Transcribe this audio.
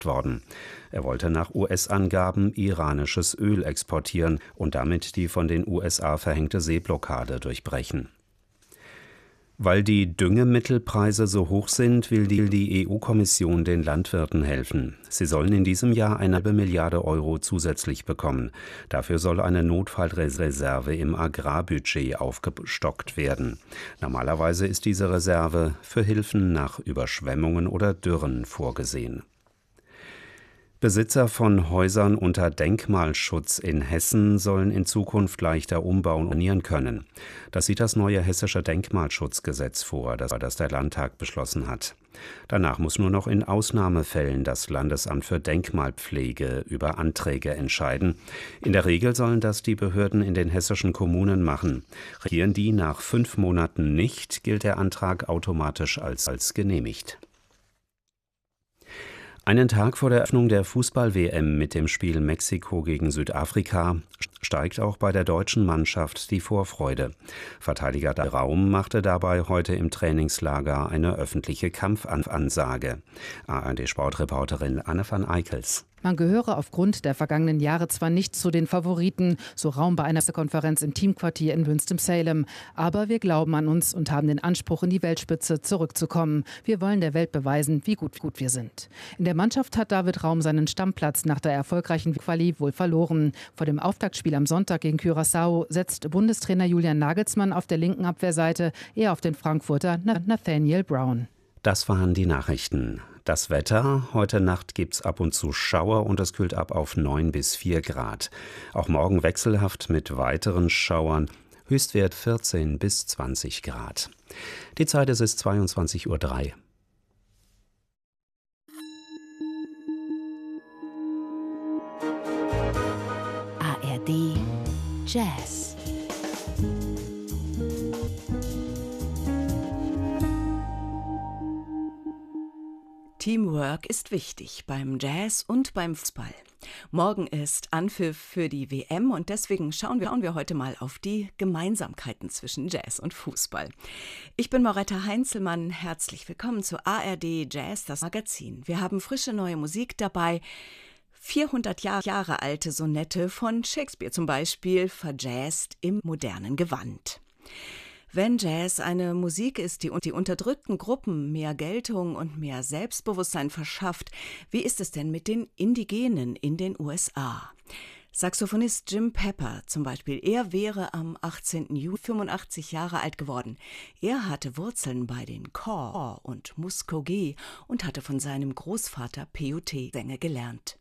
worden. Er wollte nach US-Angaben iranisches Öl exportieren und damit die von den USA verhängte Seeblockade durchbrechen. Weil die Düngemittelpreise so hoch sind, will die EU-Kommission den Landwirten helfen. Sie sollen in diesem Jahr 1 Milliarde Euro zusätzlich bekommen. Dafür soll eine Notfallreserve im Agrarbudget aufgestockt werden. Normalerweise ist diese Reserve für Hilfen nach Überschwemmungen oder Dürren vorgesehen. Besitzer von Häusern unter Denkmalschutz in Hessen sollen in Zukunft leichter umbauen und sanieren können. Das sieht das neue hessische Denkmalschutzgesetz vor, das der Landtag beschlossen hat. Danach muss nur noch in Ausnahmefällen das Landesamt für Denkmalpflege über Anträge entscheiden. In der Regel sollen das die Behörden in den hessischen Kommunen machen. Reagieren die nach 5 Monaten nicht, gilt der Antrag automatisch als genehmigt. Einen Tag vor der Eröffnung der Fußball-WM mit dem Spiel Mexiko gegen Südafrika steigt auch bei der deutschen Mannschaft die Vorfreude. Verteidiger Raum machte dabei heute im Trainingslager eine öffentliche Kampfansage. ARD-Sportreporterin Anne van Eickels. Man gehöre aufgrund der vergangenen Jahre zwar nicht zu den Favoriten, so Raum bei einer Konferenz im Teamquartier in Winston-Salem, aber wir glauben an uns und haben den Anspruch, in die Weltspitze zurückzukommen. Wir wollen der Welt beweisen, wie gut wir sind. In der Mannschaft hat David Raum seinen Stammplatz nach der erfolgreichen Quali wohl verloren. Vor dem Auftaktspiel am Sonntag gegen Curaçao setzt Bundestrainer Julian Nagelsmann auf der linken Abwehrseite eher auf den Frankfurter Nathaniel Brown. Das waren die Nachrichten. Das Wetter: Heute Nacht gibt's ab und zu Schauer und es kühlt ab auf 9 bis 4 Grad. Auch morgen wechselhaft mit weiteren Schauern. Höchstwert 14 bis 20 Grad. Die Zeit ist 22:03 Uhr. ARD Jazz. Teamwork ist wichtig beim Jazz und beim Fußball. Morgen ist Anpfiff für die WM und deswegen schauen wir heute mal auf die Gemeinsamkeiten zwischen Jazz und Fußball. Ich bin Moretta Heinzelmann, herzlich willkommen zu ARD Jazz, das Magazin. Wir haben frische neue Musik dabei, 400 Jahre alte Sonette von Shakespeare zum Beispiel, verjazzt im modernen Gewand. Wenn Jazz eine Musik ist, die unterdrückten Gruppen mehr Geltung und mehr Selbstbewusstsein verschafft, wie ist es denn mit den Indigenen in den USA? Saxophonist Jim Pepper zum Beispiel, er wäre am 18. Juli 85 Jahre alt geworden. Er hatte Wurzeln bei den Kaw und Muskogee und hatte von seinem Großvater Peyote-Sänger gelernt.